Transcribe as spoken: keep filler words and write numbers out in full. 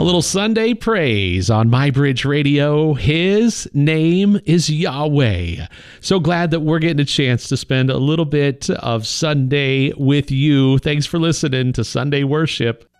A little Sunday praise on MyBridge Radio. His name is Yahweh. So glad that we're getting a chance to spend a little bit of Sunday with you. Thanks for listening to Sunday Worship.